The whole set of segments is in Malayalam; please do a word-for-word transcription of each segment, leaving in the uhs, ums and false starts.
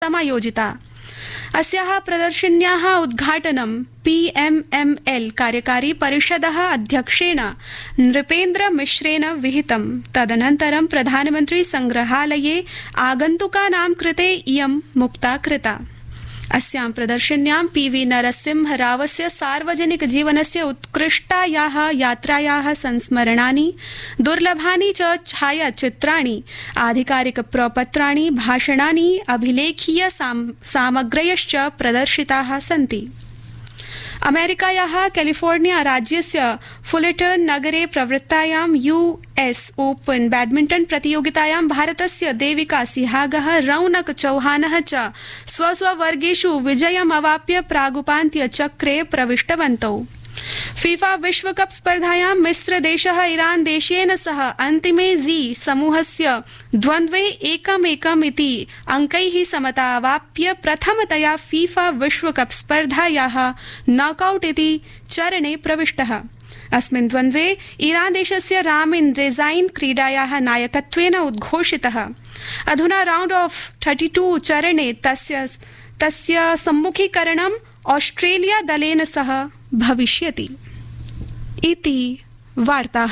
समायोजिता। अस्याः प्रदर्शन्याः उद्घाटनं पीएमएमएल कार्यकारी परिषदः अध्यक्षेण नृपेन्द्र मिश्रेण विहितम्। तदनन्तरं प्रधानमन्त्री संग्रहालये आगन्तुकानां कृते इयं मुक्ता कृता। अस्यां प्रदर्शन्यां पीवी नरसिंहरावस्य सार्वजनिक जीवनस्य उत्कृष्टायाः यात्रायाः संस्मरणानि, दुर्लभानि च छायाचित्राणि, आधिकारिक प्रपत्राणि, भाषणानि, अभिलेखीय सामग्र्यश्च प्रदर्शिताः सन्ति। अमेरिकायाः कैलिफोर्निया राज्यस्य फुलेटन नगरे प्रवृत्तायां यूएस ओपन बैडमिंटन प्रतियोगितायां भारतस्य देविका सिहागः रौनक चौहानः च स्वस्ववर्गेषु विजयमवाप्य प्रागुपान्त्यचक्रे प्रविष्टवन्तौ। फीफा विश्वकप स्पर्धायां मिस्रदेशः ईरान देशेन सह अन्तिमे जी समूहस्य द्वन्द्वे एकमेकम् इति अङ्कैः समतावाप्य प्रथमतया फीफा विश्वकप स्पर्धायाः नॉकआउट इति चरणे प्रविष्टः। अस्मिन् द्वन्द्वे ईरान देशस्य रामिन रेजाइन क्रीडायाः नायकत्वेन उद्घोषितः। अधुना राउंड ऑफ थर्टी टू चरणे तस्य तस्य सम्मुखीकरणम् ऑस्ट्रेलिया दलेन सह भविष्यति। इति वार्ताः।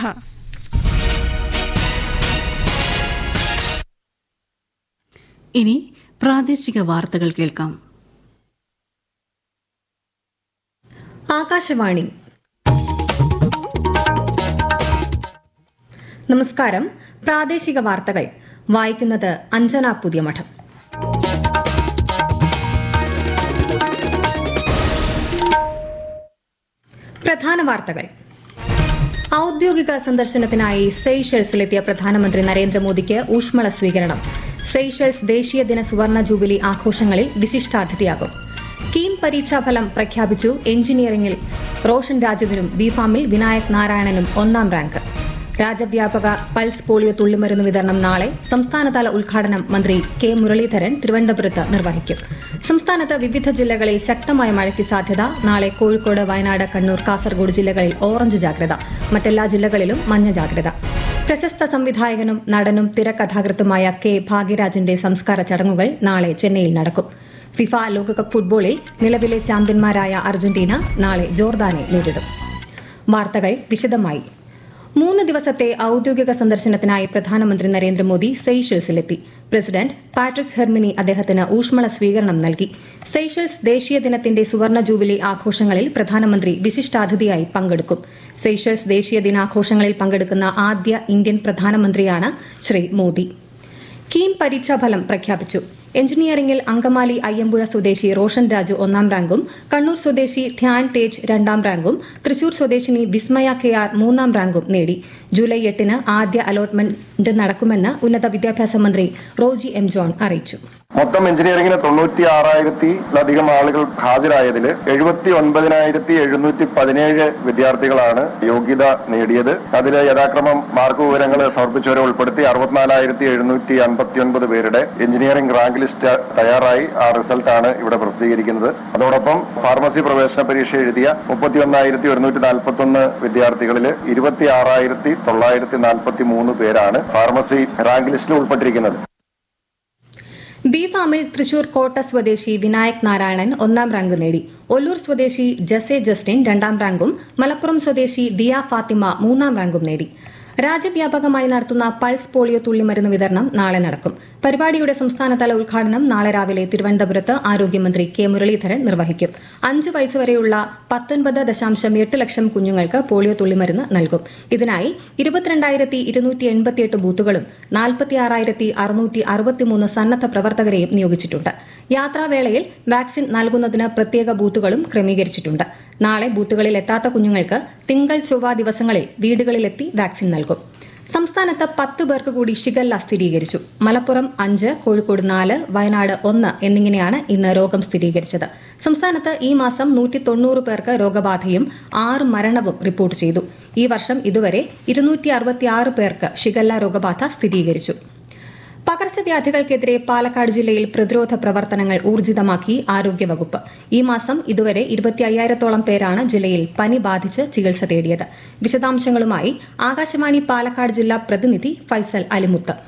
ഇനി പ്രാദേശിക വാർത്തകൾ കേൾക്കാം. ആകാശവാണി. നമസ്കാരം. പ്രാദേശിക വാർത്തകൾ വായിക്കുന്നത് അഞ്ജന പുതിയമഠം. പ്രധാന വാർത്തകൾ. ഔദ്യോഗിക സന്ദർശനത്തിനായി സെയ്ഷൽസിലെത്തിയ പ്രധാനമന്ത്രി നരേന്ദ്രമോദിക്ക് ഊഷ്മള സ്വീകരണം. സെയ്ഷൽസ് ദേശീയ ദിന സുവർണ ജൂബിലി ആഘോഷങ്ങളിൽ വിശിഷ്ടാതിഥിയാകും. കീം പരീക്ഷാഫലം പ്രഖ്യാപിച്ചു. എഞ്ചിനീയറിംഗിൽ റോഷൻ രാജുവിനും ബിഫാമിൽ വിനായക് നാരായണനും ഒന്നാം റാങ്ക്. രാജ്യവ്യാപക പൾസ് പോളിയോ തുള്ളിമരുന്ന് വിതരണം നാളെ. സംസ്ഥാനതല ഉദ്ഘാടനം മന്ത്രി കെ മുരളീധരൻ തിരുവനന്തപുരത്ത് നിർവഹിക്കും. സംസ്ഥാനത്ത് വിവിധ ജില്ലകളിൽ ശക്തമായ മഴയ്ക്ക് സാധ്യത. നാളെ കോഴിക്കോട്, വയനാട്, കണ്ണൂർ, കാസർഗോഡ് ജില്ലകളിൽ ഓറഞ്ച് ജാഗ്രത. മറ്റെല്ലാ ജില്ലകളിലും മഞ്ഞ ജാഗ്രത. പ്രശസ്ത സംവിധായകനും നടനും തിരക്കഥാകൃത്തുമായ കെ ഭാഗ്യരാജിന്റെ സംസ്കാര ചടങ്ങുകൾ നാളെ ചെന്നൈയിൽ നടക്കും. ഫിഫ ലോകകപ്പ് ഫുട്ബോളിൽ നിലവിലെ ചാമ്പ്യന്മാരായ അർജന്റീന നാളെ ജോർദാനെ നേരിടും. വാർത്തകൾ വിശദമായി. മൂന്ന് ദിവസത്തെ ഔദ്യോഗിക സന്ദർശനത്തിനായി പ്രധാനമന്ത്രി നരേന്ദ്രമോദി സെയ്ഷൽസിലെത്തി. പ്രസിഡന്റ് പാട്രിക് ഹെർമിനി അദ്ദേഹത്തിന് ഊഷ്മള സ്വീകരണം നൽകി. സെയ്ഷൽസ് ദേശീയ ദിനത്തിന്റെ സുവർണ ജൂബിലി ആഘോഷങ്ങളിൽ പ്രധാനമന്ത്രി വിശിഷ്ടാതിഥിയായി പങ്കെടുക്കും. സെയ്ഷൽസ് ദേശീയ ദിനാഘോഷങ്ങളിൽ പങ്കെടുക്കുന്ന ആദ്യ ഇന്ത്യൻ പ്രധാനമന്ത്രിയാണ് ശ്രീ മോദി. കീം പരീക്ഷാഫലം പ്രഖ്യാപിച്ചു. എഞ്ചിനീയറിംഗിൽ അങ്കമാലി അയ്യമ്പുഴ സ്വദേശി റോഷൻ രാജു ഒന്നാം റാങ്കും കണ്ണൂർ സ്വദേശി ധ്യാൻ തേജ് രണ്ടാം റാങ്കും തൃശൂർ സ്വദേശിനി വിസ്മയ കെ ആർ മൂന്നാം റാങ്കും നേടി. ജൂലൈ എട്ടിന് ആദ്യ അലോട്ട്മെന്റ് നടക്കുമെന്ന് ഉന്നത വിദ്യാഭ്യാസ മന്ത്രി റോജി എം ജോൺ അറിയിച്ചു. മൊത്തം എഞ്ചിനീയറിംഗിന് തൊണ്ണൂറ്റി ആറായിരത്തിലധികം ആളുകൾ ഹാജരായതിൽ എഴുപത്തി ഒൻപതിനായിരത്തി എഴുന്നൂറ്റി പതിനേഴ് വിദ്യാർത്ഥികളാണ് യോഗ്യത നേടിയത്. അതിൽ യഥാക്രമം മാർക്ക് വിവരങ്ങൾ സമർപ്പിച്ചവരെ ഉൾപ്പെടുത്തി അറുപത്തിനാലായിരത്തി എഴുന്നൂറ്റി അൻപത്തി ഒൻപത് പേരുടെ എഞ്ചിനീയറിംഗ് റാങ്ക് ലിസ്റ്റ് തയ്യാറായി. ആ റിസൾട്ടാണ് ഇവിടെ പ്രസിദ്ധീകരിക്കുന്നത്. അതോടൊപ്പം ഫാർമസി പ്രവേശന പരീക്ഷ എഴുതിയ മുപ്പത്തി ഒന്നായിരത്തി ഒരുന്നൂറ്റി നാൽപ്പത്തി ഒന്ന് വിദ്യാർത്ഥികളിൽ ഇരുപത്തി ആറായിരത്തി തൊള്ളായിരത്തി നാൽപ്പത്തി മൂന്ന് പേരാണ് ഫാർമസി റാങ്ക് ലിസ്റ്റിൽ ഉൾപ്പെട്ടിരിക്കുന്നത്. ബിഫാമിൽ തൃശൂർ കോട്ട സ്വദേശി വിനായക് നാരായണൻ ഒന്നാം റാങ്ക് നേടി. ഒല്ലൂർ സ്വദേശി ജസെ ജസ്റ്റിൻ രണ്ടാം റാങ്കും മലപ്പുറം സ്വദേശി ദിയ ഫാത്തിമ മൂന്നാം റാങ്കും നേടി. രാജ്യവ്യാപകമായി നടത്തുന്ന പൾസ് പോളിയോ തുള്ളിമരുന്ന് വിതരണം നാളെ നടക്കും. പരിപാടിയുടെ സംസ്ഥാനതല ഉദ്ഘാടനം നാളെ രാവിലെ തിരുവനന്തപുരത്ത് ആരോഗ്യമന്ത്രി കെ മുരളീധരൻ നിർവഹിക്കും. അഞ്ച് വയസ്സുവരെയുള്ള പത്തൊൻപത് ദശാംശം എട്ട് ലക്ഷം കുഞ്ഞുങ്ങൾക്ക് പോളിയോ തുള്ളിമരുന്ന് നൽകും. ഇതിനായി ഇരുപത്തിരണ്ടായിരത്തി ഇരുന്നൂറ്റി എൺപത്തിയെട്ട് ബൂത്തുകളും നാൽപ്പത്തിയാറായിരത്തി അറുന്നൂറ്റി അറുപത്തിമൂന്ന് സന്നദ്ധ പ്രവർത്തകരെയും നിയോഗിച്ചിട്ടുണ്ട്. യാത്രാവേളയിൽ വാക്സിൻ നൽകുന്നതിന് പ്രത്യേക ബൂത്തുകളും ക്രമീകരിച്ചിട്ടുണ്ട്. നാളെ ബൂത്തുകളിൽ എത്താത്ത കുഞ്ഞുങ്ങൾക്ക് തിങ്കൾ ചൊവ്വ ദിവസങ്ങളിൽ വീടുകളിലെത്തി വാക്സിൻ നൽകും. സംസ്ഥാനത്ത് പത്ത് പേർക്ക് കൂടി ഷിഗല്ല സ്ഥിരീകരിച്ചു. മലപ്പുറം അഞ്ച്, കോഴിക്കോട് നാല്, വയനാട് ഒന്ന് എന്നിങ്ങനെയാണ് ഇന്ന് രോഗം സ്ഥിരീകരിച്ചത്. സംസ്ഥാനത്ത് ഈ മാസം നൂറ്റി തൊണ്ണൂറ് പേർക്ക് രോഗബാധയും ആറ് മരണവും റിപ്പോർട്ട് ചെയ്തു. ഈ വർഷം ഇതുവരെ ഇരുന്നൂറ്റി അറുപത്തിയാറ് പേർക്ക് ഷിഗല്ല രോഗബാധ സ്ഥിരീകരിച്ചു. പകർച്ചവ്യാധികൾക്കെതിരെ പാലക്കാട് ജില്ലയിൽ പ്രതിരോധ പ്രവർത്തനങ്ങൾ ഊർജിതമാക്കി ആരോഗ്യവകുപ്പ്. ഈ മാസം ഇതുവരെ ഇരുപത്തി അയ്യായിരത്തോളം പേരാണ് ജില്ലയിൽ പനി ബാധിച്ച് ചികിത്സ തേടിയത്. വിശദാംശങ്ങളുമായി ആകാശവാണി പാലക്കാട് ജില്ലാ പ്രതിനിധി ഫൈസൽ അലിമുത്ത്.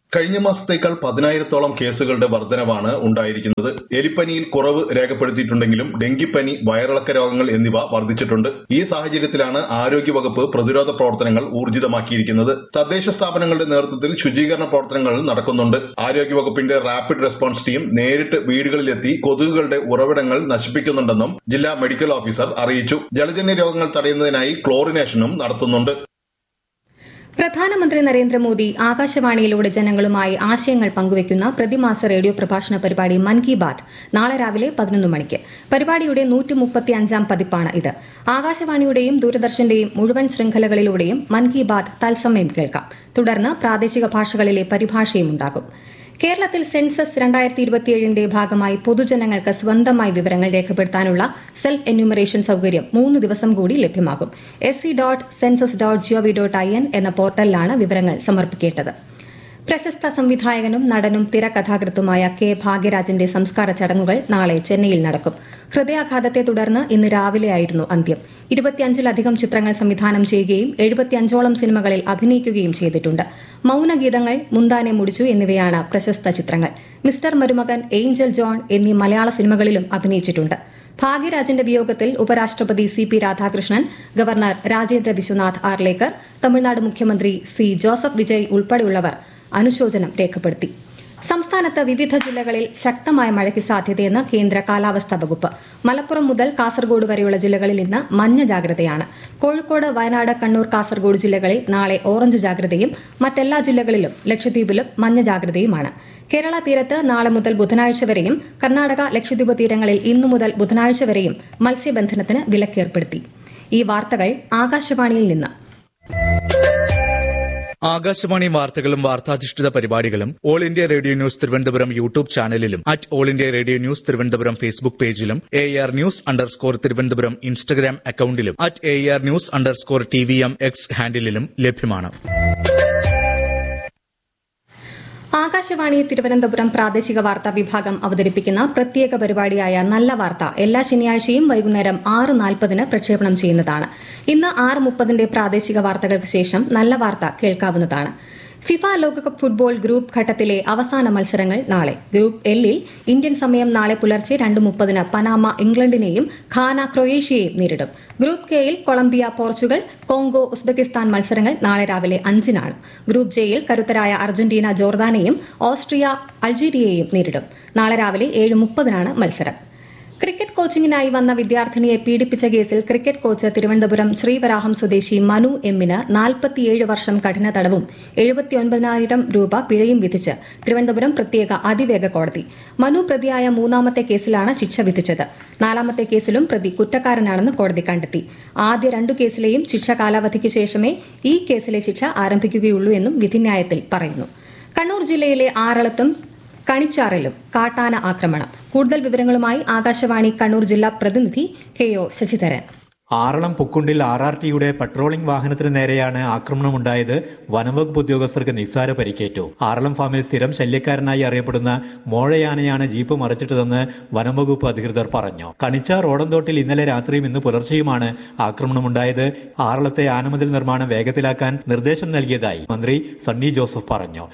കഴിഞ്ഞ മാസത്തേക്കാൾ പതിനായിരത്തോളം കേസുകളുടെ വർധനവാണ് ഉണ്ടായിരിക്കുന്നത്. എലിപ്പനിയിൽ കുറവ് രേഖപ്പെടുത്തിയിട്ടുണ്ടെങ്കിലും ഡെങ്കിപ്പനി, വയറിളക്ക രോഗങ്ങൾ എന്നിവ വർദ്ധിച്ചിട്ടുണ്ട്. ഈ സാഹചര്യത്തിലാണ് ആരോഗ്യവകുപ്പ് പ്രതിരോധ പ്രവർത്തനങ്ങൾ ഊർജിതമാക്കിയിരിക്കുന്നത്. തദ്ദേശ സ്ഥാപനങ്ങളുടെ നേതൃത്വത്തിൽ ശുചീകരണ പ്രവർത്തനങ്ങൾ നടക്കുന്നുണ്ട്. ആരോഗ്യവകുപ്പിന്റെ റാപ്പിഡ് റെസ്പോൺസ് ടീം നേരിട്ട് വീടുകളിലെത്തി കൊതുകുകളുടെ ഉറവിടങ്ങൾ നശിപ്പിക്കുന്നുണ്ടെന്നും ജില്ലാ മെഡിക്കൽ ഓഫീസർ അറിയിച്ചു. ജലജന്യ രോഗങ്ങൾ തടയുന്നതിനായി ക്ലോറിനേഷനും നടത്തുന്നുണ്ട്. പ്രധാനമന്ത്രി നരേന്ദ്രമോദി ആകാശവാണിയിലൂടെ ജനങ്ങളുമായി ആശയങ്ങൾ പങ്കുവയ്ക്കുന്ന പ്രതിമാസ റേഡിയോ പ്രഭാഷണ പരിപാടി മൻ കി ബാത് നാളെ രാവിലെ പതിനൊന്ന് മണിക്ക്. പരിപാടിയുടെ നൂറ്റി മുപ്പത്തി അഞ്ചാം പതിപ്പാണ് ഇത്. ആകാശവാണിയുടെയും ദൂരദർശന്റെയും മുഴുവൻ ശൃംഖലകളിലൂടെയും മൻ കി ബാത് തത്സമയം കേൾക്കാം. തുടർന്ന് പ്രാദേശിക ഭാഷകളിലെ പരിഭാഷയും ഉണ്ടാകും. കേരളത്തിൽ സെൻസസ് രണ്ടായിരത്തി ഇരുപത്തിയേഴിന്റെ ഭാഗമായി പൊതുജനങ്ങൾക്ക് സ്വന്തമായി വിവരങ്ങൾ രേഖപ്പെടുത്താനുള്ള സെൽഫ് എന്യൂമറേഷൻ സൌകര്യം മൂന്ന് ദിവസം കൂടി ലഭ്യമാകും. S C dot census dot G O V dot I N എന്ന പോർട്ടലിലാണ് വിവരങ്ങൾ സമർപ്പിക്കേണ്ടത്. പ്രശസ്ത സംവിധായകനും നടനും തിരക്കഥാകൃത്തുമായ കെ ഭാഗ്യരാജന്റെ സംസ്കാര ചടങ്ങുകൾ നാളെ ചെന്നൈയിൽ നടക്കും. ഹൃദയാഘാതത്തെ തുടർന്ന് ഇന്ന് രാവിലെയായിരുന്നു അന്ത്യം. ഇരുപത്തിയഞ്ചിലധികം ചിത്രങ്ങൾ സംവിധാനം ചെയ്യുകയും എഴുപത്തിയഞ്ചോളം സിനിമകളിൽ അഭിനയിക്കുകയും ചെയ്തിട്ടുണ്ട്. മൌനഗീതങ്ങൾ, മുന്താനെ മുടിച്ചു എന്നിവയാണ് പ്രശസ്ത ചിത്രങ്ങൾ. മിസ്റ്റർ മരുമകൻ, ഏഞ്ചൽ ജോൺ എന്നീ മലയാള സിനിമകളിലും അഭിനയിച്ചിട്ടുണ്ട്. ഭാഗ്യരാജന്റെ വിയോഗത്തിൽ ഉപരാഷ്ട്രപതി C P Radhakrishnan, governor Rajendra Vishwanath Arlekar, Tamil Nadu മുഖ്യമന്ത്രി സി ജോസഫ് വിജയ് ഉൾപ്പെടെയുള്ളവർ അനുശോചനം രേഖപ്പെടുത്തി. സംസ്ഥാനത്ത് വിവിധ ജില്ലകളിൽ ശക്തമായ മഴയ്ക്ക് സാധ്യതയെന്ന് കേന്ദ്ര കാലാവസ്ഥാ വകുപ്പ്. മലപ്പുറം മുതൽ കാസർഗോഡ് വരെയുള്ള ജില്ലകളിൽ ഇന്ന് മഞ്ഞ ജാഗ്രതയാണ്. കോഴിക്കോട്, വയനാട്, കണ്ണൂർ, കാസർഗോഡ് ജില്ലകളിൽ നാളെ ഓറഞ്ച് ജാഗ്രതയും മറ്റെല്ലാ ജില്ലകളിലും ലക്ഷദ്വീപിലും മഞ്ഞ ജാഗ്രതയുമാണ്. കേരള തീരത്ത് നാളെ മുതൽ ബുധനാഴ്ച വരെയും കർണാടക, ലക്ഷദ്വീപ് തീരങ്ങളിൽ ഇന്നു മുതൽ ബുധനാഴ്ച വരെയും മത്സ്യബന്ധനത്തിന് വിലക്കേർപ്പെടുത്തി. ഈ വാർത്തകൾ ആകാശവാണിയിൽ നിന്ന്. ആകാശവാണി വാർത്തകളും വാർത്താധിഷ്ഠിത പരിപാടികളും all India radio news Thiruvananthapuram YouTube ചാനലിലും at all India radio news Thiruvananthapuram Facebook പേജിലും A R news underscore Thiruvananthapuram Instagram അക്കൌണ്ടിലും at A R news underscore T V M X ഹാൻഡിലും ലഭ്യമാണ്. ആകാശവാണി തിരുവനന്തപുരം പ്രാദേശിക വാർത്താ വിഭാഗം അവതരിപ്പിക്കുന്ന പ്രത്യേക പരിപാടിയായ നല്ല വാർത്ത എല്ലാ ശനിയാഴ്ചയും വൈകുന്നേരം ആറ് നാൽപ്പതിന് പ്രക്ഷേപണം ചെയ്യുന്നതാണ്. ഇന്ന് ആറ് മുപ്പതിന്റെ പ്രാദേശിക വാർത്തകൾക്ക് ശേഷം നല്ല വാർത്ത കേൾക്കാവുന്നതാണ്. ഫിഫ ലോകകപ്പ് ഫുട്ബോൾ ഗ്രൂപ്പ് ഘട്ടത്തിലെ അവസാന മത്സരങ്ങൾ നാളെ. ഗ്രൂപ്പ് എല്ലിൽ ഇന്ത്യൻ സമയം നാളെ പുലർച്ചെ രണ്ട് മുപ്പതിന് പനാമ ഇംഗ്ലണ്ടിനെയും ഘാന ക്രൊയേഷ്യയെയും നേരിടും. ഗ്രൂപ്പ് കെയിൽ കൊളംബിയ പോർച്ചുഗൽ, കോങ്കോ ഉസ്ബെക്കിസ്ഥാൻ മത്സരങ്ങൾ നാളെ രാവിലെ അഞ്ചിനാണ്. ഗ്രൂപ്പ് ജെയിൽ കരുത്തരായ അർജന്റീന ജോർദാനെയും ഓസ്ട്രിയ അൾജീരിയയെയും നേരിടും. നാളെ രാവിലെ ഏഴ് മുപ്പതിനാണ് മത്സരം. ക്രിക്കറ്റ് കോച്ചിങ്ങിനായി വന്ന വിദ്യാർത്ഥിനിയെ പീഡിപ്പിച്ച കേസിൽ ക്രിക്കറ്റ് കോച്ച് തിരുവനന്തപുരം ശ്രീവരാഹം സ്വദേശി മനു എമ്മിന് നാൽപ്പത്തിയേഴ് വർഷം കഠിന തടവും എഴുപത്തിയൊൻപതിനായിരം രൂപ പിഴയും വിധിച്ച് തിരുവനന്തപുരം പ്രത്യേക അതിവേഗ കോടതി. മനു പ്രതിയായ മൂന്നാമത്തെ കേസിലാണ് ശിക്ഷ വിധിച്ചത്. നാലാമത്തെ കേസിലും പ്രതി കുറ്റക്കാരനാണെന്ന് കോടതി കണ്ടെത്തി. ആദ്യ രണ്ടു കേസിലെയും ശിക്ഷ കാലാവധിക്ക് ശേഷമേ ഈ കേസിലെ ശിക്ഷ ആരംഭിക്കുകയുള്ളൂ എന്നും വിധിന്യായത്തിൽ പറയുന്നു. കണ്ണൂർ ജില്ലയിലെ ആറളത്തും കണിച്ചാറിലും കാട്ടാന ആക്രമണം. കൂടുതൽ വിവരങ്ങളുമായി ആകാശവാണി കണ്ണൂർ ജില്ലാ പ്രതിനിധി K O Sasidharan. Aralam പുക്കുണ്ടിൽ R R ടിയുടെ പട്രോളിംഗ് വാഹനത്തിന് നേരെയാണ് ആക്രമണമുണ്ടായത്. വനംവകുപ്പ് ഉദ്യോഗസ്ഥർക്ക് നിസ്സാര പരിക്കേറ്റു. ആറളം ഫാമിൽ സ്ഥിരം ശല്യക്കാരനായി അറിയപ്പെടുന്ന മോഴയാനയാണ് ജീപ്പ് മറിച്ചിട്ടതെന്ന് വനംവകുപ്പ് അധികൃതർ പറഞ്ഞു. കണിച്ചാർ ഓടന്തോട്ടിൽ ഇന്നലെ രാത്രിയും ഇന്ന് പുലർച്ചെയുമാണ് ആക്രമണമുണ്ടായത്. ആറളത്തെ ആനമതിൽ നിർമ്മാണം വേഗത്തിലാക്കാൻ നിർദ്ദേശം നൽകിയതായി മന്ത്രി സണ്ണി ജോസഫ് പറഞ്ഞു.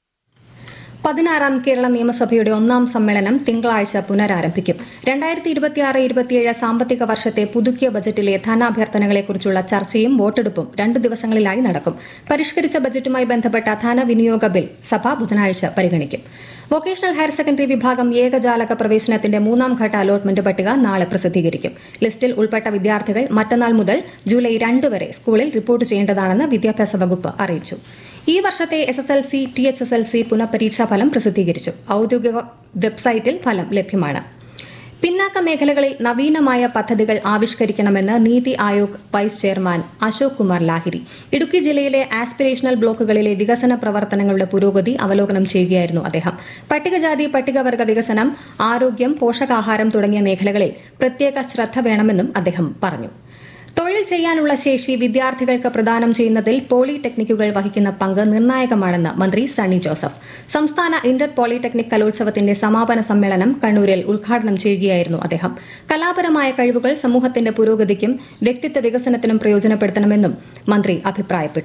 പതിനാറാം കേരള നിയമസഭയുടെ ഒന്നാം സമ്മേളനം തിങ്കളാഴ്ച പുനരാരംഭിക്കും. രണ്ടായിരത്തി ഇരുപത്തിയാറ് ഇരുപത്തിയേഴ് സാമ്പത്തിക വർഷത്തെ പുതുക്കിയ ബജറ്റിലെ ധനാഭ്യർത്ഥനകളെക്കുറിച്ചുള്ള ചർച്ചയും വോട്ടെടുപ്പും രണ്ടു ദിവസങ്ങളിലായി നടക്കും. പരിഷ്കരിച്ച ബജറ്റുമായി ബന്ധപ്പെട്ട ധനവിനിയോഗ ബിൽ സഭ ബുധനാഴ്ച പരിഗണിക്കും. വൊക്കേഷണൽ ഹയർ സെക്കൻഡറി വിഭാഗം ഏകജാലക പ്രവേശനത്തിന്റെ മൂന്നാം ഘട്ട അലോട്ട്മെന്റ് പട്ടിക നാളെ പ്രസിദ്ധീകരിക്കും. ലിസ്റ്റിൽ ഉൾപ്പെട്ട വിദ്യാർത്ഥികൾ മറ്റന്നാൾ മുതൽ ജൂലൈ രണ്ട് വരെ സ്കൂളിൽ റിപ്പോർട്ട് ചെയ്യേണ്ടതാണെന്ന് വിദ്യാഭ്യാസ വകുപ്പ് അറിയിച്ചു. ഈ വർഷത്തെ S S L C, T H S L C പുനഃപരീക്ഷാ ഫലം പ്രസിദ്ധീകരിച്ചു. ഔദ്യോഗിക വെബ്സൈറ്റിൽ ഫലം ലഭ്യമാണ്. പിന്നാക്ക മേഖലകളിൽ നവീനമായ പദ്ധതികൾ ആവിഷ്കരിക്കണമെന്ന് നീതി ആയോഗ് വൈസ് ചെയർമാൻ അശോക് കുമാർ ലാഹിരി ഇടുക്കി ജില്ലയിലെ ആസ്പിരേഷണൽ ബ്ലോക്കുകളിലെ വികസന പ്രവർത്തനങ്ങളുടെ പുരോഗതി അവലോകനം ചെയ്യുകയായിരുന്നു അദ്ദേഹം. പട്ടികജാതി പട്ടികവർഗ വികസനം, ആരോഗ്യം, പോഷകാഹാരം തുടങ്ങിയ മേഖലകളിൽ പ്രത്യേക ശ്രദ്ധ വേണമെന്നും അദ്ദേഹം പറഞ്ഞു. തൊഴിൽ ചെയ്യാനുള്ള ശേഷി വിദ്യാർത്ഥികൾക്ക് പ്രദാനം ചെയ്യുന്നതിൽ പോളിടെക്നിക്കുകൾ വഹിക്കുന്ന പങ്ക് നിർണായകമാണെന്ന് മന്ത്രി സണ്ണി ജോസഫ്. സംസ്ഥാന ഇന്റർ പോളിടെക്നിക് കലോത്സവത്തിന്റെ സമാപന സമ്മേളനം കണ്ണൂരിൽ ഉദ്ഘാടനം ചെയ്യുകയായിരുന്നു അദ്ദേഹം. കലാപരമായ കഴിവുകൾ സമൂഹത്തിന്റെ പുരോഗതിക്കും വ്യക്തിത്വ വികസനത്തിനും പ്രയോജനപ്പെടുത്തണമെന്നും മന്ത്രി അഭിപ്രായപ്പെട്ടു.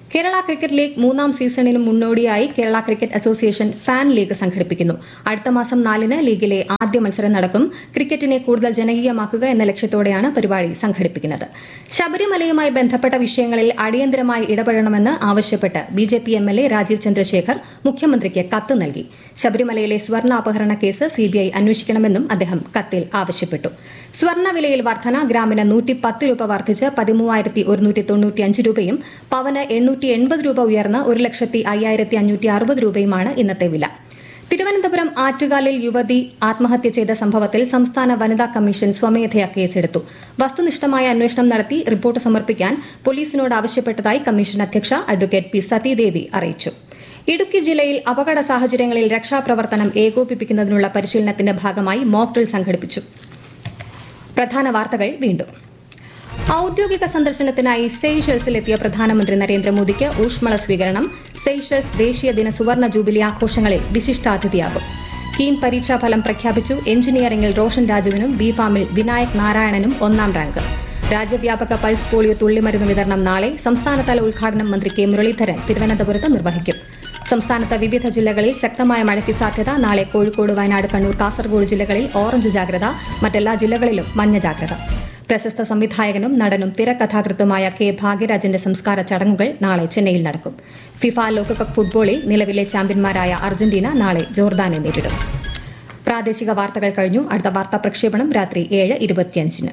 കേരള ക്രിക്കറ്റ് ലീഗ് മൂന്നാം സീസണിന് മുന്നോടിയായി Kerala cricket association fan league സംഘടിപ്പിക്കുന്നു. അടുത്ത മാസം നാലിന് ലീഗിലെ ആദ്യ മത്സരം നടക്കും. ക്രിക്കറ്റിനെ കൂടുതൽ ജനകീയമാക്കുക എന്ന ലക്ഷ്യത്തോടെയാണ് പരിപാടി സംഘടിപ്പിക്കുന്നത്. ശബരിമലയുമായി ബന്ധപ്പെട്ട വിഷയങ്ങളിൽ അടിയന്തരമായി ഇടപെടണമെന്ന് ആവശ്യപ്പെട്ട് B J P M L A Rajeev Chandrasekhar മുഖ്യമന്ത്രിക്ക് കത്ത് നൽകി. ശബരിമലയിലെ സ്വർണ്ണാപഹരണ കേസ് സിബിഐ അന്വേഷിക്കണമെന്നും അദ്ദേഹം കത്തിൽ ആവശ്യപ്പെട്ടു. സ്വർണ്ണവിലയിൽ വർധന ഗ്രാമിന് നൂറ്റി പത്ത് രൂപ വർദ്ധിച്ച് പതിമൂവായിരത്തി ഒരുന്നൂറ്റി തൊണ്ണൂറ്റിയഞ്ച് രൂപയും പവന് എണ്ണൂറ്റി എൺപത് രൂപ ഉയർന്ന് ഒരു ലക്ഷത്തി അയ്യായിരത്തി അഞ്ഞൂറ്റി അറുപത് രൂപയുമാണ് ഇന്നത്തെ വില. തിരുവനന്തപുരം ആറ്റുകാലിൽ യുവതി ആത്മഹത്യ ചെയ്ത സംഭവത്തിൽ സംസ്ഥാന വനിതാ കമ്മീഷൻ സ്വമേധയാ കേസെടുത്തു. വസ്തുനിഷ്ഠമായ അന്വേഷണം നടത്തി റിപ്പോർട്ട് സമർപ്പിക്കാൻ പോലീസിനോട് ആവശ്യപ്പെട്ടതായി കമ്മീഷൻ അധ്യക്ഷ അഡ്വക്കേറ്റ് പി സതീദേവി അറിയിച്ചു. ഇടുക്കി ജില്ലയിൽ അപകട സാഹചര്യങ്ങളിൽ രക്ഷാപ്രവർത്തനം ഏകോപിപ്പിക്കുന്നതിനുള്ള പരിശീലനത്തിന്റെ ഭാഗമായി മോക്ക് ഡ്രിൽ സംഘടിപ്പിച്ചു. പ്രധാന വാർത്തകൾ വീണ്ടും. ഔദ്യോഗിക സന്ദർശനത്തിനായി സെയ്ഷൽസിലെത്തിയ പ്രധാനമന്ത്രി നരേന്ദ്രമോദിക്ക് ഊഷ്മള സ്വീകരണം. സെയ്ഷൽസ് ദേശീയ ദിന സുവർണ ജൂബിലി ആഘോഷങ്ങളിൽ വിശിഷ്ടാതിഥിയാകും. കീം പരീക്ഷാഫലം പ്രഖ്യാപിച്ചു. എഞ്ചിനീയറിംഗിൽ റോഷൻ രാജുവിനും ബി ഫാമിൽ വിനായക് നാരായണനും ഒന്നാം റാങ്ക്. രാജ്യവ്യാപക പൾസ് പോളിയോ തുള്ളിമരുന്ന് വിതരണം നാളെ. സംസ്ഥാനതല ഉദ്ഘാടനം മന്ത്രി കെ മുരളീധരൻ തിരുവനന്തപുരത്ത് നിർവഹിക്കും. സംസ്ഥാനത്ത് വിവിധ ജില്ലകളിൽ ശക്തമായ മഴയ്ക്ക് സാധ്യത. നാളെ കോഴിക്കോട്, വയനാട്, കണ്ണൂർ, കാസർഗോഡ് ജില്ലകളിൽ ഓറഞ്ച് ജാഗ്രത. മറ്റെല്ലാ ജില്ലകളിലും മഞ്ഞ ജാഗ്രത. പ്രശസ്ത സംവിധായകനും നടനും തിരക്കഥാകൃത്തുമായ കെ ഭാഗ്യരാജന്റെ സംസ്കാര ചടങ്ങുകൾ നാളെ ചെന്നൈയിൽ നടക്കും. ഫിഫ ലോകകപ്പ് ഫുട്ബോളിൽ നിലവിലെ ചാമ്പ്യന്മാരായ അർജന്റീന നാളെ ജോർദാനെ നേരിടും. പ്രാദേശിക വാർത്തകൾ കഴിഞ്ഞു. അടുത്ത വാർത്താ പ്രക്ഷേപണം രാത്രി ഏഴ് ഇരുപത്തിയഞ്ചിന്.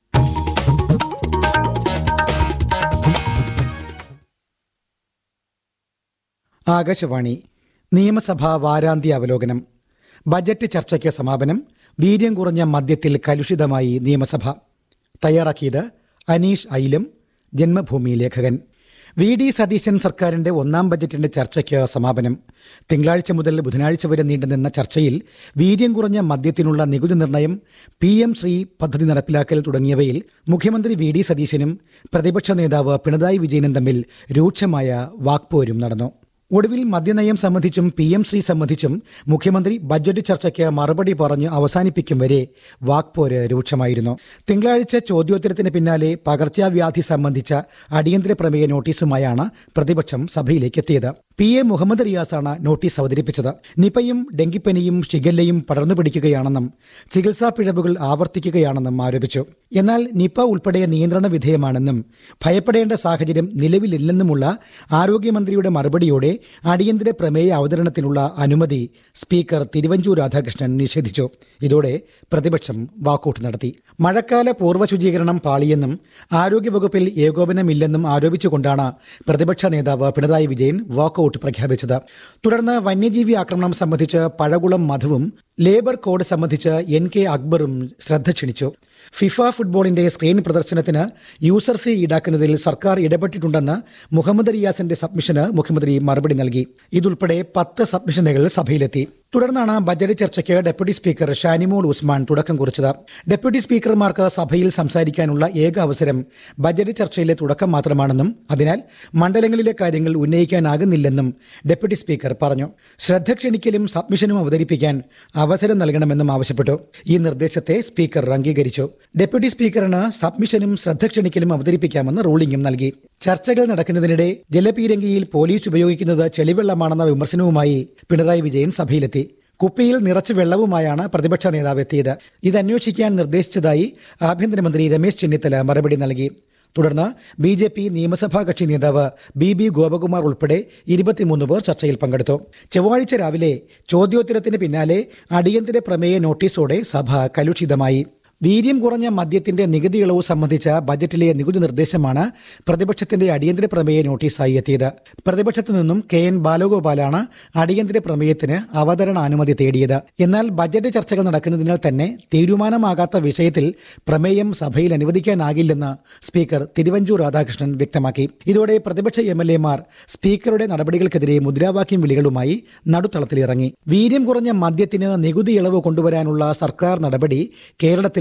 ആകാശവാണി നിയമസഭാ വാരാന്ത്യ അവലോകനം. ബജറ്റ് ചർച്ചയ്ക്ക് സമാപനം. വീര്യം കുറഞ്ഞ മദ്യത്തിൽ കലുഷിതമായി നിയമസഭ. തയ്യാറാക്കിയത് അനീഷ് ഐലം, ജന്മഭൂമി ലേഖകൻ. വി ഡി സതീശൻ സർക്കാരിന്റെ ഒന്നാം ബജറ്റിന്റെ ചർച്ചയ്ക്ക് സമാപനം. തിങ്കളാഴ്ച മുതൽ ബുധനാഴ്ച വരെ നീണ്ടുനിന്ന ചർച്ചയിൽ വീര്യം കുറഞ്ഞ മദ്യത്തിനുള്ള നികുതി നിർണയം, പി എം ശ്രീ പദ്ധതി നടപ്പിലാക്കൽ തുടങ്ങിയവയിൽ മുഖ്യമന്ത്രി വി ഡി സതീശനും പ്രതിപക്ഷ നേതാവ് പിണറായി വിജയനും തമ്മിൽ രൂക്ഷമായ വാക്പോരും നടന്നു. ഒടുവിൽ മദ്യനയം സംബന്ധിച്ചും പി എം ശ്രീ സംബന്ധിച്ചും മുഖ്യമന്ത്രി ബജറ്റ് ചർച്ചയ്ക്ക് മറുപടി പറഞ്ഞ് അവസാനിപ്പിക്കും വരെ വാക്പോര് രൂക്ഷമായിരുന്നു. തിങ്കളാഴ്ച ചോദ്യോത്തരത്തിന് പിന്നാലെ പകർച്ചവ്യാധി സംബന്ധിച്ച അടിയന്തര പ്രമേയ നോട്ടീസുമായാണ് പ്രതിപക്ഷം സഭയിലേക്ക് എത്തിയത്. പി എ മുഹമ്മദ് റിയാസാണ് നോട്ടീസ് അവതരിപ്പിച്ചത്. നിപയും ഡെങ്കിപ്പനിയും ഷിഗല്ലയും പടർന്നു പിടിക്കുകയാണെന്നും ചികിത്സാ പിഴവുകൾ ആവർത്തിക്കുകയാണെന്നും ആരോപിച്ചു. എന്നാൽ നിപ ഉൾപ്പെടെ നിയന്ത്രണ വിധേയമാണെന്നും ഭയപ്പെടേണ്ട സാഹചര്യം നിലവിലില്ലെന്നുമുള്ള ആരോഗ്യമന്ത്രിയുടെ മറുപടിയോടെ അടിയന്തര പ്രമേയ അവതരണത്തിനുള്ള അനുമതി സ്പീക്കർ തിരുവഞ്ചൂർ രാധാകൃഷ്ണൻ നിഷേധിച്ചു. ഇതോടെ പ്രതിപക്ഷം വാക്കൌട്ട് നടത്തി. മഴക്കാല പൂർവ്വ ശുചീകരണം പാളിയെന്നും ആരോഗ്യവകുപ്പിൽ ഏകോപനമില്ലെന്നും ആരോപിച്ചുകൊണ്ടാണ് പ്രതിപക്ഷ നേതാവ് പിണറായി വിജയൻ വാക്കൌട്ട് പ്രഖ്യാപിച്ചത്. തുടർന്ന് വന്യജീവി ആക്രമണം സംബന്ധിച്ച് പഴകുളം മധുവും ലേബർ കോഡ് സംബന്ധിച്ച് എൻ കെ അക്ബറും ശ്രദ്ധ ക്ഷണിച്ചു. ഫിഫ ഫുട്ബോളിന്റെ സ്ക്രീൻ പ്രദർശനത്തിന് യൂസർ ഫീ ഈടാക്കുന്നതിൽ സർക്കാർ ഇടപെട്ടിട്ടുണ്ടെന്ന് മുഹമ്മദ് റിയാസിന്റെ സബ്മിഷന് മുഖ്യമന്ത്രി മറുപടി നൽകി. ഇതുൾപ്പെടെ പത്ത് സബ്മിഷനുകൾ സഭയിലെത്തി. തുടർന്നാണ് ബജറ്റ് ചർച്ചയ്ക്ക് ഡെപ്യൂട്ടി സ്പീക്കർ ഷാനിമോൾ ഉസ്മാൻ തുടക്കം കുറിച്ചത്. ഡെപ്യൂട്ടി സ്പീക്കർമാർക്ക് സഭയിൽ സംസാരിക്കാനുള്ള ഏക അവസരം ബജറ്റ് ചർച്ചയിലെ തുടക്കം മാത്രമാണെന്നും അതിനാൽ മണ്ഡലങ്ങളിലെ കാര്യങ്ങൾ ഉന്നയിക്കാനാകുന്നില്ലെന്നും ഡെപ്യൂട്ടി സ്പീക്കർ പറഞ്ഞു. ശ്രദ്ധ ക്ഷണിക്കലും സബ്മിഷനും അവതരിപ്പിക്കാൻ അവസരം നൽകണമെന്നും ആവശ്യപ്പെട്ടു. ഈ നിർദ്ദേശത്തെ സ്പീക്കർ അംഗീകരിച്ചു. ഡെപ്യൂട്ടി സ്പീക്കറിന് സബ്മിഷനും ശ്രദ്ധ ക്ഷണിക്കലും അവതരിപ്പിക്കാമെന്ന് റൂളിംഗും നൽകി. ചർച്ചകൾ നടക്കുന്നതിനിടെ ജലപീരങ്കിയിൽ പോലീസ് ഉപയോഗിക്കുന്നത് ചെളിവെള്ളമാണെന്ന വിമർശനവുമായി പിണറായി വിജയൻ സഭയിലെത്തി. കുപ്പിയിൽ നിറച്ച് വെള്ളവുമായാണ് പ്രതിപക്ഷ നേതാവ് എത്തിയത്. ഇത് അന്വേഷിക്കാൻ നിർദ്ദേശിച്ചതായി ആഭ്യന്തരമന്ത്രി രമേശ് ചെന്നിത്തല മറുപടി നൽകി. തുടർന്ന് ബി ജെ പി നിയമസഭാ കക്ഷി നേതാവ് ബി ബി ഗോപകുമാർ ഉൾപ്പെടെ ഇരുപത്തിമൂന്ന് പേർ ചർച്ചയിൽ പങ്കെടുത്തു. ചൊവ്വാഴ്ച രാവിലെ ചോദ്യോത്തരത്തിന് പിന്നാലെ അടിയന്തര പ്രമേയ നോട്ടീസോടെ സഭ കലുഷിതമായി. വീര്യം കുറഞ്ഞ മദ്യത്തിന്റെ നികുതി ഇളവ് സംബന്ധിച്ച ബജറ്റിലെ നികുതി നിർദ്ദേശമാണ് പ്രതിപക്ഷത്തിന്റെ അടിയന്തര പ്രമേയ നോട്ടീസായി എത്തിയത്. പ്രതിപക്ഷത്തു നിന്നും കെ എൻ ബാലഗോപാലാണ് അടിയന്തര പ്രമേയത്തിന് അവതരണാനുമതി തേടിയത്. എന്നാൽ ബജറ്റ് ചർച്ചകൾ നടക്കുന്നതിനാൽ തന്നെ തീരുമാനമാകാത്ത വിഷയത്തിൽ പ്രമേയം സഭയിൽ അനുവദിക്കാനാകില്ലെന്ന് സ്പീക്കർ തിരുവഞ്ചൂർ രാധാകൃഷ്ണൻ വ്യക്തമാക്കി. ഇതോടെ പ്രതിപക്ഷ എം എൽ എമാർ സ്പീക്കറുടെ നടപടികൾക്കെതിരെ മുദ്രാവാക്യം വിളികളുമായി നടുത്തളത്തിലിറങ്ങി. വീര്യം കുറഞ്ഞ മദ്യത്തിന് നികുതി ഇളവ് കൊണ്ടുവരാനുള്ള സർക്കാർ നടപടി കേരളത്തിൽ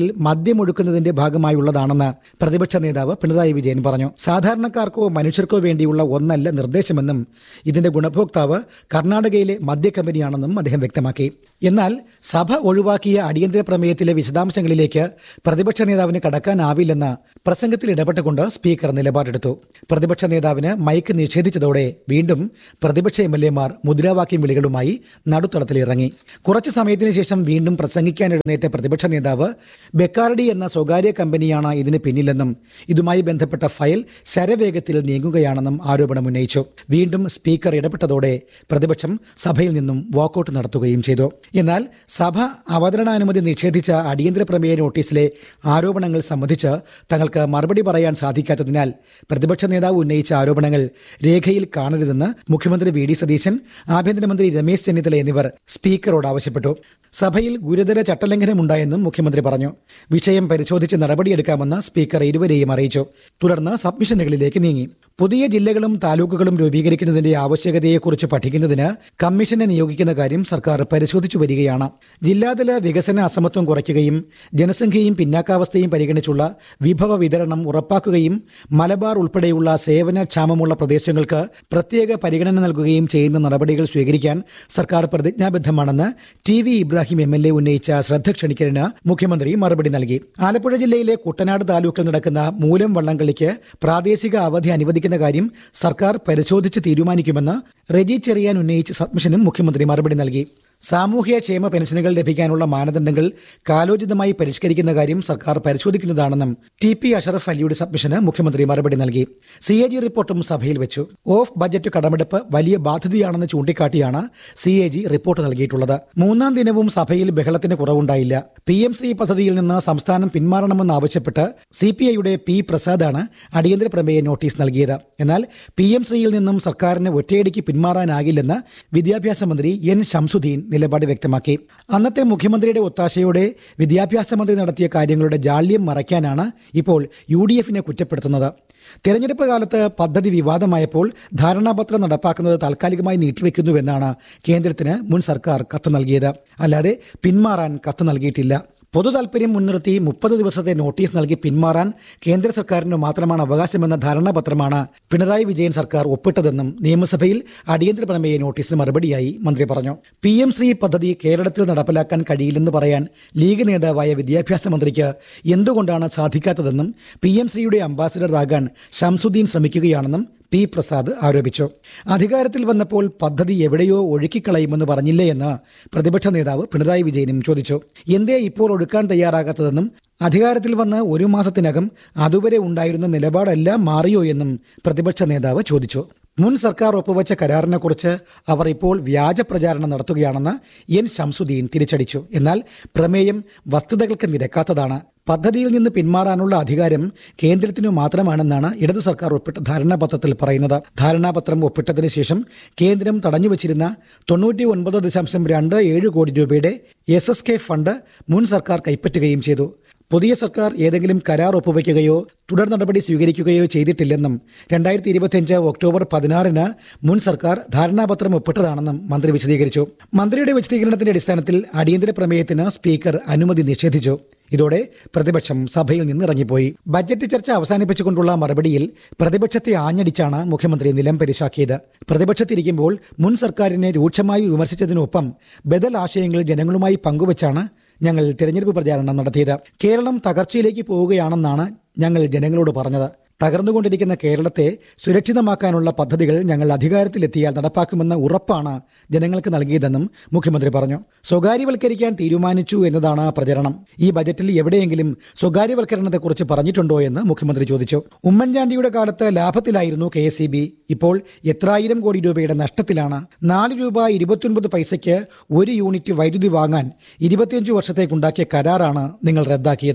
സ്ഥാപനങ്ങളിൽ മദ്യമൊഴുക്കുന്നതിന്റെ ഭാഗമായുള്ളതാണെന്ന് പ്രതിപക്ഷ നേതാവ് പിണറായി വിജയൻ പറഞ്ഞു. സാധാരണക്കാർക്കോ മനുഷ്യർക്കോ വേണ്ടിയുള്ള ഒന്നല്ല നിർദ്ദേശമെന്നും ഇതിന്റെ ഗുണഭോക്താവ് കർണാടകയിലെ മദ്യ കമ്പനിയാണെന്നും അദ്ദേഹം വ്യക്തമാക്കി. എന്നാൽ സഭ ഒഴിവാക്കിയ അടിയന്തര പ്രമേയത്തിലെ വിശദാംശങ്ങളിലേക്ക് പ്രതിപക്ഷ നേതാവിന് കടക്കാനാവില്ലെന്ന് പ്രസംഗത്തിൽ ഇടപെട്ടുകൊണ്ട് സ്പീക്കർ നിലപാടെടുത്തു. പ്രതിപക്ഷ നേതാവിന് മൈക്ക് നിഷേധിച്ചതോടെ വീണ്ടും പ്രതിപക്ഷ എം എൽ എമാർ മുദ്രാവാക്യം വിളികളുമായി നടുത്തളത്തിലിറങ്ങി. കുറച്ചു സമയത്തിന് ശേഷം വീണ്ടും പ്രസംഗിക്കാൻ എഴുന്നേറ്റ പ്രതിപക്ഷ നേതാവ് ബെക്കാർഡി എന്ന സ്വകാര്യ കമ്പനിയാണ് ഇതിന് പിന്നിലെന്നും ഇതുമായി ബന്ധപ്പെട്ട ഫയൽ ശരവേഗത്തിൽ നീങ്ങുകയാണെന്നും ആരോപണമുന്നയിച്ചു. വീണ്ടും സ്പീക്കർ ഇടപെട്ടതോടെ പ്രതിപക്ഷം സഭയിൽ നിന്നും വാക്കൌട്ട് നടത്തുകയും ചെയ്തു. എന്നാൽ സഭ അവതരണാനുമതി നിഷേധിച്ച അടിയന്തര പ്രമേയ നോട്ടീസിലെ ആരോപണങ്ങൾ സംബന്ധിച്ച് തങ്ങൾക്ക് മറുപടി പറയാൻ സാധിക്കാത്തതിനാൽ പ്രതിപക്ഷ നേതാവ് ഉന്നയിച്ച ആരോപണങ്ങൾ രേഖയിൽ കാണരുതെന്ന് മുഖ്യമന്ത്രി വി ഡി സതീശൻ, ആഭ്യന്തരമന്ത്രി രമേശ് ചെന്നിത്തല എന്നിവർ സ്പീക്കറോട് ആവശ്യപ്പെട്ടു. സഭയിൽ ഗുരുതര ചട്ടലംഘനമുണ്ടായെന്നും മുഖ്യമന്ത്രി പറഞ്ഞു. വിഷയം പരിശോധിച്ച് നടപടിയെടുക്കാമെന്ന് സ്പീക്കർ ഇരുവരെയും അറിയിച്ചു. തുടർന്ന് സബ്മിഷനുകളിലേക്ക് നീങ്ങി. പുതിയ ജില്ലകളും താലൂക്കുകളും രൂപീകരിക്കുന്നതിന്റെ ആവശ്യകതയെക്കുറിച്ച് പഠിക്കുന്നതിന് കമ്മീഷനെ നിയോഗിക്കുന്ന കാര്യം സർക്കാർ പരിശോധിച്ചു വരികയാണ്. ജില്ലാതല വികസന അസമത്വം കുറയ്ക്കുകയും ജനസംഖ്യയും പിന്നാക്കാവസ്ഥയും പരിഗണിച്ചുള്ള വിഭവ വിതരണം ഉറപ്പാക്കുകയും മലബാർ ഉൾപ്പെടെയുള്ള സേവനക്ഷാമമുള്ള പ്രദേശങ്ങൾക്ക് പ്രത്യേക പരിഗണന നൽകുകയും ചെയ്യുന്ന നടപടികൾ സ്വീകരിക്കാൻ സർക്കാർ പ്രതിജ്ഞാബദ്ധമാണെന്ന് T V Ibrahim M L A ഉന്നയിച്ച ശ്രദ്ധ ക്ഷണിക്കലിന് മുഖ്യമന്ത്രി മറുപടി നൽകി. ആലപ്പുഴ ജില്ലയിലെ കുട്ടനാട് താലൂക്കിൽ നടക്കുന്ന മൂലം വള്ളംകളിക്ക് പ്രാദേശിക അവധി അനുവദിക്കുന്ന കാര്യം സർക്കാർ പരിശോധിച്ച് തീരുമാനിക്കുമെന്ന് റെജി ചെറിയാൻ ഉന്നയിച്ച സബ്മിഷനും മുഖ്യമന്ത്രി മറുപടി നൽകി. സാമൂഹ്യ ക്ഷേമ പെൻഷനുകൾ ലഭിക്കാനുള്ള മാനദണ്ഡങ്ങൾ കാലോചിതമായി പരിഷ്കരിക്കുന്ന കാര്യം സർക്കാർ പരിശോധിക്കുന്നതാണെന്നും ടി പി അഷറഫ് അലിയുടെ സബ്മിഷന് മുഖ്യമന്ത്രി മറുപടി നൽകി. സി എ ജി റിപ്പോർട്ടും സഭയിൽ വെച്ചു. ഓഫ് ബജറ്റ് കടമെടുപ്പ് വലിയ ബാധ്യതയാണെന്ന് ചൂണ്ടിക്കാട്ടിയാണ് സി എ ജി റിപ്പോർട്ട് നൽകിയിട്ടുള്ളത്. മൂന്നാം ദിനവും സഭയിൽ ബഹളത്തിന് കുറവുണ്ടായില്ല. പി എം ശ്രീ പദ്ധതിയിൽ നിന്ന് സംസ്ഥാനം പിന്മാറണമെന്നാവശ്യപ്പെട്ട് സി പി ഐയുടെ പി പ്രസാദാണ് അടിയന്തര പ്രമേയ നോട്ടീസ് നൽകിയത്. എന്നാൽ പി എം ശ്രീയിൽ നിന്നും സർക്കാരിന് ഒറ്റയടിക്ക് പിന്മാറാനാകില്ലെന്ന് വിദ്യാഭ്യാസ മന്ത്രി എൻ ശംസുദ്ദീൻ നിലപാട് വ്യക്തമാക്കി. അന്നത്തെ മുഖ്യമന്ത്രിയുടെ ഒത്താശയോടെ വിദ്യാഭ്യാസ മന്ത്രി നടത്തിയ കാര്യങ്ങളുടെ ജാള്യം മറയ്ക്കാനാണ് ഇപ്പോൾ യു ഡി എഫിനെ കുറ്റപ്പെടുത്തുന്നത്. തെരഞ്ഞെടുപ്പ് കാലത്ത് പദ്ധതി വിവാദമായപ്പോൾ ധാരണാപത്രം നടപ്പാക്കുന്നത് താൽക്കാലികമായി നീട്ടിവെക്കുന്നുവെന്നാണ് കേന്ദ്രത്തിന് മുൻ സർക്കാർ കത്ത് നൽകിയത്. അല്ലാതെ പിന്മാറാൻ കത്ത് നൽകിയിട്ടില്ല. പൊതു താൽപര്യം മുൻനിർത്തി മുപ്പത് ദിവസത്തെ നോട്ടീസ് നൽകി പിന്മാറാൻ കേന്ദ്ര സർക്കാരിന് മാത്രമാണ് അവകാശമെന്ന ധാരണാപത്രമാണ് പിണറായി വിജയൻ സർക്കാർ ഒപ്പിട്ടതെന്നും നിയമസഭയിൽ അടിയന്തര പ്രമേയ നോട്ടീസിന് മറുപടിയായി മന്ത്രി പറഞ്ഞു. പി എം ശ്രീ പദ്ധതി കേരളത്തിൽ നടപ്പിലാക്കാൻ കഴിയില്ലെന്ന് പറയാൻ ലീഗ് നേതാവായ വിദ്യാഭ്യാസ മന്ത്രിക്ക് എന്തുകൊണ്ടാണ് സാധിക്കാത്തതെന്നും പി എം ശ്രീയുടെ അംബാസിഡറാകാൻ ശംസുദ്ദീൻ ശ്രമിക്കുകയാണെന്നും പി പ്രസാദ് ആരോപിച്ചു. അധികാരത്തിൽ വന്നപ്പോൾ പദ്ധതി എവിടെയോ ഒഴുക്കിക്കളയുമെന്ന് പറഞ്ഞില്ലേ എന്ന് പ്രതിപക്ഷ നേതാവ് പിണറായി വിജയനും ചോദിച്ചു. എന്തേ ഇപ്പോൾ ഒഴുക്കാൻ തയ്യാറാകാത്തതെന്നും അധികാരത്തിൽ വന്ന് ഒരു മാസത്തിനകം അതുവരെ ഉണ്ടായിരുന്ന നിലപാടെല്ലാം മാറിയോ എന്നും പ്രതിപക്ഷ നേതാവ് ചോദിച്ചു. മുൻ സർക്കാർ ഒപ്പുവച്ച കരാറിനെക്കുറിച്ച് അവർ ഇപ്പോൾ വ്യാജ പ്രചാരണം നടത്തുകയാണെന്ന് എൻ ശംസുദ്ദീൻ തിരിച്ചടിച്ചു. എന്നാൽ പ്രമേയം വസ്തുതകൾക്ക് നിരക്കാത്തതാണ്. പദ്ധതിയിൽ നിന്ന് പിന്മാറാനുള്ള അധികാരം കേന്ദ്രത്തിനു മാത്രമാണെന്നാണ് ഇടതു സർക്കാർ ഒപ്പിട്ട ധാരണാപത്രത്തിൽ പറയുന്നത്. ധാരണാപത്രം ഒപ്പിട്ടതിന് ശേഷം കേന്ദ്രം തടഞ്ഞുവച്ചിരുന്ന തൊണ്ണൂറ്റി ഒൻപത് ദശാംശം രണ്ട് ഏഴ് കോടി രൂപയുടെ എസ് എസ് കെ ഫണ്ട് മുൻ സർക്കാർ കൈപ്പറ്റുകയും ചെയ്തു. പുതിയ സർക്കാർ ഏതെങ്കിലും കരാർ ഒപ്പുവയ്ക്കുകയോ തുടർ നടപടി സ്വീകരിക്കുകയോ ചെയ്തിട്ടില്ലെന്നും രണ്ടായിരത്തി ഇരുപത്തിയഞ്ച് ഒക്ടോബർ പതിനാറിന് മുൻ സർക്കാർ ധാരണാപത്രം ഒപ്പിട്ടതാണെന്നും മന്ത്രി വിശദീകരിച്ചു. മന്ത്രിയുടെ വിശദീകരണത്തിന്റെ അടിസ്ഥാനത്തിൽ അടിയന്തര പ്രമേയത്തിന് സ്പീക്കർ അനുമതി നിഷേധിച്ചു. ഇതോടെ പ്രതിപക്ഷം സഭയിൽ നിന്നിറങ്ങിപ്പോയി. ബജറ്റ് ചർച്ച അവസാനിപ്പിച്ചുകൊണ്ടുള്ള മറുപടിയിൽ പ്രതിപക്ഷത്തെ ആഞ്ഞടിച്ചാണ് മുഖ്യമന്ത്രി നിലം പരിശാക്കിയത്. പ്രതിപക്ഷത്തിരിക്കുമ്പോൾ മുൻ സർക്കാരിനെ രൂക്ഷമായി വിമർശിച്ചതിനൊപ്പം ബദൽ ആശയങ്ങൾ ജനങ്ങളുമായി പങ്കുവച്ചാണ് ഞങ്ങൾ തിരഞ്ഞെടുപ്പ് പ്രചാരണം നടത്തിയത്. കേരളം തകർച്ചയിലേക്ക് പോവുകയാണെന്നാണ് ഞങ്ങൾ ജനങ്ങളോട് പറഞ്ഞത്. തകർന്നുകൊണ്ടിരിക്കുന്ന കേരളത്തെ സുരക്ഷിതമാക്കാനുള്ള പദ്ധതികൾ ഞങ്ങൾ അധികാരത്തിലെത്തിയാൽ നടപ്പാക്കുമെന്ന ഉറപ്പാണ് ജനങ്ങൾക്ക് നൽകിയതെന്നും മുഖ്യമന്ത്രി പറഞ്ഞു. സ്വകാര്യവൽക്കരിക്കാൻ തീരുമാനിച്ചു എന്നതാണ് പ്രചരണം. ഈ ബജറ്റിൽ എവിടെയെങ്കിലും സ്വകാര്യവൽക്കരണത്തെക്കുറിച്ച് പറഞ്ഞിട്ടുണ്ടോ എന്ന് മുഖ്യമന്ത്രി ചോദിച്ചു. ഉമ്മൻചാണ്ടിയുടെ കാലത്ത് ലാഭത്തിലായിരുന്നു കെ എസ് ഇ ബി. ഇപ്പോൾ എത്രായിരം കോടി രൂപയുടെ നഷ്ടത്തിലാണ്. നാല് രൂപ ഇരുപത്തിയൊൻപത് പൈസയ്ക്ക് ഒരു യൂണിറ്റ് വൈദ്യുതി വാങ്ങാൻ ഇരുപത്തിയഞ്ചു വർഷത്തേക്കുണ്ടാക്കിയ കരാറാണ് നിങ്ങൾ റദ്ദാക്കിയത്.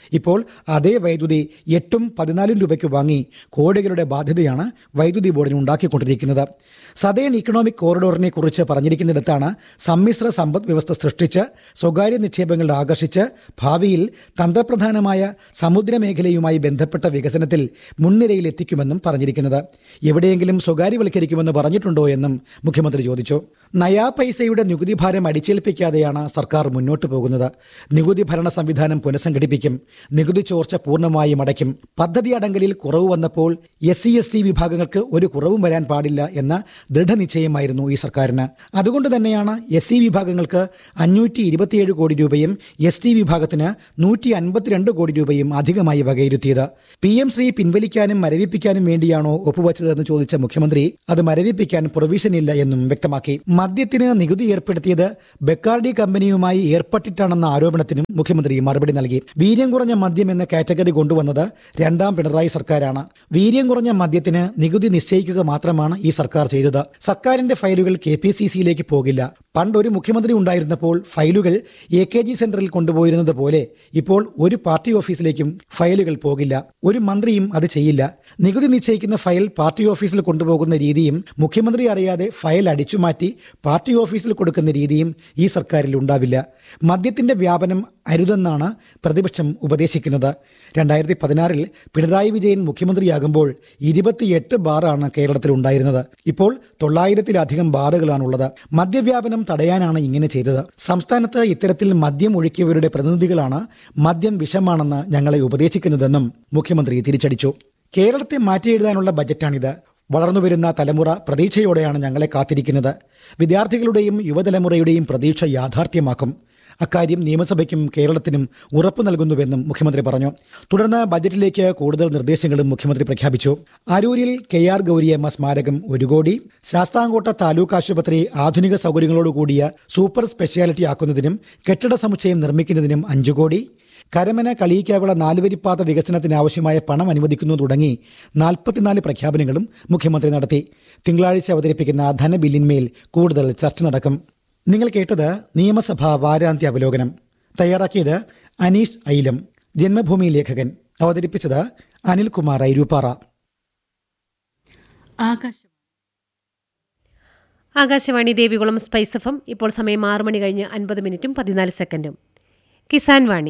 ഇപ്പോൾ അതേ വൈദ്യുതി എട്ടും പതിനാലും രൂപയ്ക്ക് വാങ്ങി കോടികളുടെ ബാധ്യതയാണ് വൈദ്യുതി ബോർഡിന് ഉണ്ടാക്കിക്കൊണ്ടിരിക്കുന്നത്. സതേൺ ഇക്കണോമിക് കോറിഡോറിനെ കുറിച്ച് പറഞ്ഞിരിക്കുന്നിടത്താണ് സമ്മിശ്ര സമ്പദ് വ്യവസ്ഥ സൃഷ്ടിച്ച് സ്വകാര്യ നിക്ഷേപങ്ങൾ ആകർഷിച്ച് ഭാവിയിൽ തന്ത്രപ്രധാനമായ സമുദ്രമേഖലയുമായി ബന്ധപ്പെട്ട വികസനത്തിൽ മുൻനിരയിൽ എത്തിക്കുമെന്നും പറഞ്ഞിരിക്കുന്നത്. എവിടെയെങ്കിലും സ്വകാര്യവൽക്കരിക്കുമെന്ന് പറഞ്ഞിട്ടുണ്ടോ എന്നും മുഖ്യമന്ത്രി ചോദിച്ചു. നയാ പൈസയുടെ നികുതി ഭാരം അടിച്ചേൽപ്പിക്കാതെയാണ് സർക്കാർ മുന്നോട്ടു പോകുന്നത്. നികുതി ഭരണ സംവിധാനം പുനഃസംഘടിപ്പിക്കും. നികുതി ചോർച്ച പൂർണ്ണമായും അടയ്ക്കും. പദ്ധതി അടങ്കലിൽ കുറവ് വന്നപ്പോൾ എസ് സി എസ് ടി വിഭാഗങ്ങൾക്ക് ഒരു കുറവും വരാൻ പാടില്ല എന്ന ദൃഢനിശ്ചയമായിരുന്നു ഈ സർക്കാരിന്. അതുകൊണ്ട് തന്നെയാണ് എസ് സി വിഭാഗങ്ങൾക്ക് അഞ്ഞൂറ്റി ഇരുപത്തിയേഴ് കോടി രൂപയും എസ് ടി വിഭാഗത്തിന് നൂറ്റി അൻപത്തിരണ്ട് കോടി രൂപയും അധികമായി വകയിരുത്തിയത്. പി എം ശ്രീ പിൻവലിക്കാനും മരവിപ്പിക്കാനും വേണ്ടിയാണോ ഒപ്പുവച്ചതെന്ന് ചോദിച്ച മുഖ്യമന്ത്രി അത് മരവിപ്പിക്കാൻ പ്രൊവിഷൻ ഇല്ല എന്നും വ്യക്തമാക്കി. മദ്യത്തിന് നികുതി ഏർപ്പെടുത്തിയത് ബെക്കാർഡി കമ്പനിയുമായി ഏർപ്പെട്ടിട്ടാണെന്ന ആരോപണത്തിനും മുഖ്യമന്ത്രി മറുപടി നൽകി. വീര്യം കുറഞ്ഞ മദ്യം എന്ന കാറ്റഗറി കൊണ്ടുവന്നത് രണ്ടാം പിണറായി സർക്കാരാണ്. വീര്യം കുറഞ്ഞ മദ്യത്തിന് നികുതി നിശ്ചയിക്കുക മാത്രമാണ് ഈ സർക്കാർ ചെയ്തത്. സർക്കാരിന്റെ ഫയലുകൾ കെ പി സി സിയിലേക്ക് പോകില്ല. പണ്ടൊരു മുഖ്യമന്ത്രി ഉണ്ടായിരുന്നപ്പോൾ ഫയലുകൾ എ കെ ജി സെന്ററിൽ കൊണ്ടുപോയിരുന്നത് പോലെ ഇപ്പോൾ ഒരു പാർട്ടി ഓഫീസിലേക്കും ഫയലുകൾ പോകില്ല. ഒരു മന്ത്രിയും അത് ചെയ്യില്ല. നികുതി നിശ്ചയിക്കുന്ന ഫയൽ പാർട്ടി ഓഫീസിൽ കൊണ്ടുപോകുന്ന രീതിയും മുഖ്യമന്ത്രി അറിയാതെ ഫയൽ അടിച്ചുമാറ്റി പാർട്ടി ഓഫീസിൽ കൊടുക്കുന്ന രീതിയും ഈ സർക്കാരിൽ ഉണ്ടാവില്ല. മദ്യത്തിന്റെ വ്യാപനം അരുതെന്നാണ് പ്രതിപക്ഷം ഉപദേശിക്കുന്നത്. രണ്ടായിരത്തി പതിനാറിൽ പിണറായി വിജയൻ മുഖ്യമന്ത്രിയാകുമ്പോൾ ഇരുപത്തിയെട്ട് ബാറാണ് കേരളത്തിൽ ഉണ്ടായിരുന്നത്. ഇപ്പോൾ തൊള്ളായിരത്തിലധികം ബാറുകളാണുള്ളത്. മദ്യവ്യാപനം തടയാനാണ് ഇങ്ങനെ ചെയ്തത്. സംസ്ഥാനത്ത് ഇത്തരത്തിൽ മദ്യം ഒഴുക്കിയവരുടെ പ്രതിനിധികളാണ് മദ്യം വിഷമാണെന്ന് ഞങ്ങളെ ഉപദേശിക്കുന്നതെന്നും മുഖ്യമന്ത്രി തിരിച്ചടിച്ചു. കേരളത്തെ മാറ്റിയെഴുതാനുള്ള ബജറ്റാണിത്. വളർന്നുവരുന്ന തലമുറ പ്രതീക്ഷയോടെയാണ് ഞങ്ങളെ കാത്തിരിക്കുന്നത്. വിദ്യാർത്ഥികളുടെയും യുവതലമുറയുടെയും പ്രതീക്ഷ യാഥാർത്ഥ്യമാക്കും. അക്കാര്യം നിയമസഭയ്ക്കും കേരളത്തിനും ഉറപ്പു നൽകുന്നുവെന്നും മുഖ്യമന്ത്രി പറഞ്ഞു. തുടർന്ന് ബജറ്റിലേക്ക് കൂടുതൽ നിർദ്ദേശങ്ങളും മുഖ്യമന്ത്രി പ്രഖ്യാപിച്ചു. അരൂരിൽ കെ ആർ ഗൗരിയമ്മ സ്മാരകം ഒരു കോടി, ശാസ്താംകോട്ട താലൂക്ക് ആശുപത്രി ആധുനിക സൗകര്യങ്ങളോടുകൂടിയ സൂപ്പർ സ്പെഷ്യാലിറ്റി ആക്കുന്നതിനും കെട്ടിട സമുച്ചയം നിർമ്മിക്കുന്നതിനും അഞ്ചു കോടി, കരമന കളിയിക്കാവിള നാലുവരിപ്പാത വികസനത്തിനാവശ്യമായ പണം അനുവദിക്കുന്നു തുടങ്ങി നാൽപ്പത്തിനാല് പ്രഖ്യാപനങ്ങളും മുഖ്യമന്ത്രി നടത്തി. തിങ്കളാഴ്ച അവതരിപ്പിക്കുന്ന ധനബില്ലിന്മേൽ കൂടുതൽ ചർച്ച നടക്കും. നിങ്ങൾ കേട്ടത് നിയമസഭാ വാരാന്ത്യ അവലോകനം. തയ്യാറാക്കിയത് അനീഷ് ഐലം. ജന്മഭൂമി ലേഖകൻ. അവതരിപ്പിച്ചത് Anilkumar Airuppara. Akashvani Devikulam spice F M. ഇപ്പോൾ സമയം ആറ് മണി കഴിഞ്ഞ് അൻപത് മിനിറ്റും പതിനാല് സെക്കൻഡും. കിസാൻ വാണി.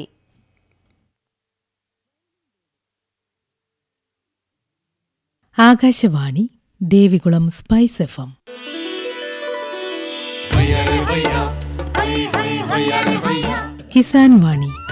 Akashvani Devikulam spice F M. Kisan വാണി.